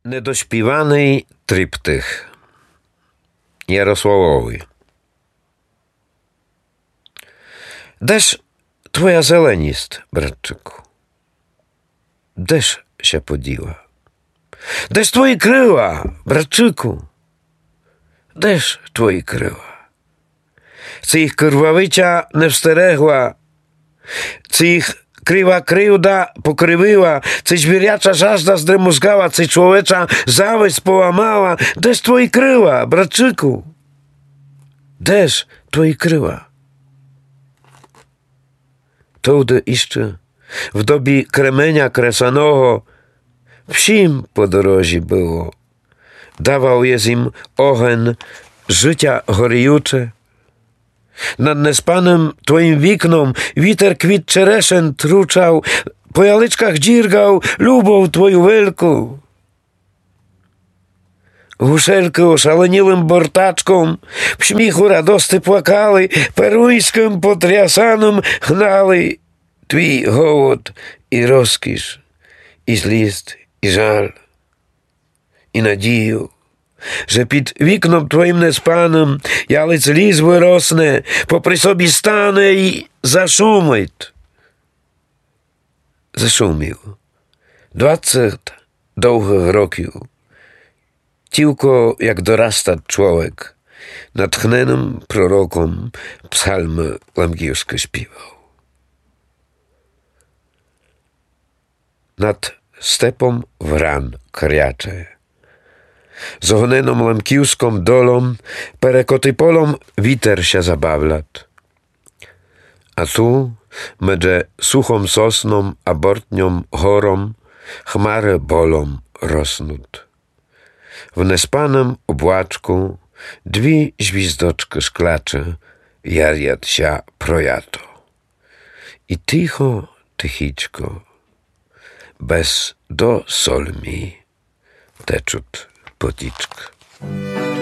Недоспіваний триптих Ярославовий. Де ж твоя зеленість, братчику? Де ж ще поділа? Де ж твої крила, братчику? Де ж твої крила? Це їх кривавиця не встерегла, це їх крива кривда покривила, це звіряча жажда здремузгала, це чоловіча зависть поламала. Де ж твої крила, братчику? Де ж твої крила? Туди іще, в добі кремenia кресаного, всім по дорозі було. Dawał jest im ogień życia горюче. Над неспаним твоїм вікном вітер квіт черешен тручав, по яличках діргав любов твою велику. Гушельки ошаленілим бортачком в сміху радости плакали, перуйським потрясаним гнали твій голод і розкіш, і злість, і жаль, і надію. Że pід вікном твоїм неспаним ялиць ліс виросне, попри собі стане і зашумить. Зашумів 20 довгих років. Тільки як дорasta człowiek, натхненим пророком псальми лемківські співав. Над степом вран кряче. Z ognеном лемківськом долом перекоти полом вітер się забавлять. А ту, медже сухом сосном, а бортньом гором, хмари болом роснуть. В неспаnym obłaczku dwie gwizdочки szklacze jarjat się projato. I ticho, tychiczko, bez do solmi teczut potyczk.